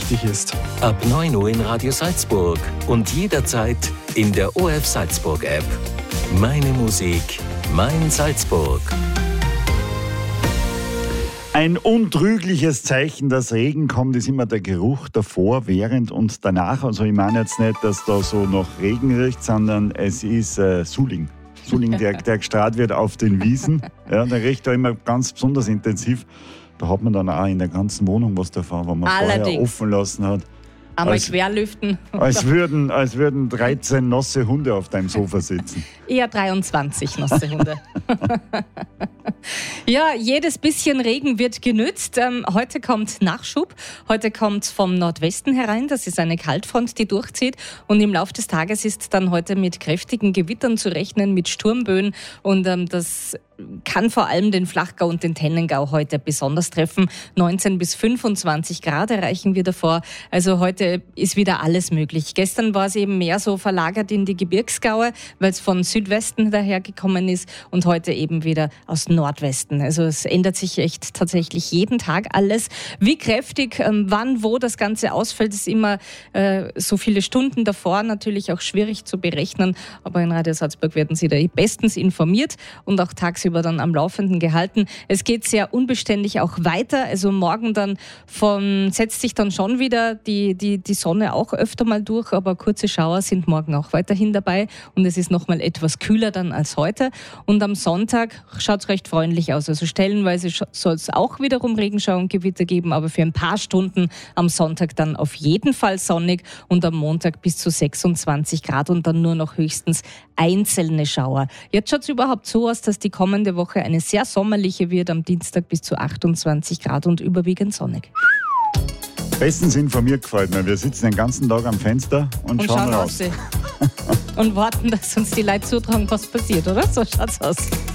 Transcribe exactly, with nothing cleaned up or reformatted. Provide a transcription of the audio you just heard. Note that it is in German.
richtig ist. Ab neun Uhr in Radio Salzburg und jederzeit in der O F Salzburg App. Meine Musik, mein Salzburg. Ein untrügliches Zeichen, dass Regen kommt, ist immer der Geruch davor, während und danach. Also ich meine jetzt nicht, dass da so noch Regen riecht, sondern es ist äh, Suling. Suling, der, der gestrahlt wird auf den Wiesen. Ja, der riecht da immer ganz besonders intensiv. Da hat man dann auch in der ganzen Wohnung was davon, wenn man Allerdings. vorher offen lassen hat. Einmal Als- querlüften. Als würden, als würden dreizehn nasse Hunde auf deinem Sofa sitzen. Eher dreiundzwanzig nasse Hunde. Ja, jedes bisschen Regen wird genützt. Ähm, heute kommt Nachschub. Heute kommt vom Nordwesten herein. Das ist eine Kaltfront, die durchzieht. Und im Laufe des Tages ist dann heute mit kräftigen Gewittern zu rechnen, mit Sturmböen. Und ähm, das kann vor allem den Flachgau und den Tennengau heute besonders treffen. neunzehn bis fünfundzwanzig Grad erreichen wir davor. Also heute ist wieder alles möglich. Gestern war es eben mehr so verlagert in die Gebirgsgaue, weil es von Südwesten dahergekommen ist und heute eben wieder aus Nordwesten. Also es ändert sich echt tatsächlich jeden Tag alles. Wie kräftig, ähm, wann, wo das Ganze ausfällt, ist immer äh, so viele Stunden davor natürlich auch schwierig zu berechnen. Aber in Radio Salzburg werden Sie da bestens informiert und auch tagsüber dann am Laufenden gehalten. Es geht sehr unbeständig auch weiter. Also morgen dann von, setzt sich dann schon wieder die, die, die Sonne auch öfter mal durch, aber kurze Schauer sind morgen auch weiterhin dabei und es ist noch mal etwas kühler dann als heute. Und am Sonntag schaut es recht freundlich aus. Also stellenweise soll es auch wiederum Regenschauer und Gewitter geben, aber für ein paar Stunden am Sonntag dann auf jeden Fall sonnig und am Montag bis zu sechsundzwanzig Grad und dann nur noch höchstens einzelne Schauer. Jetzt schaut es überhaupt so aus, dass die kommende Woche eine sehr sommerliche wird, am Dienstag bis zu achtundzwanzig Grad und überwiegend sonnig. Bestens informiert gefällt mir. Wir sitzen den ganzen Tag am Fenster und, Und schauen schauen raus. raus. Und warten, dass uns die Leute zutragen, was passiert, oder? So schaut's aus.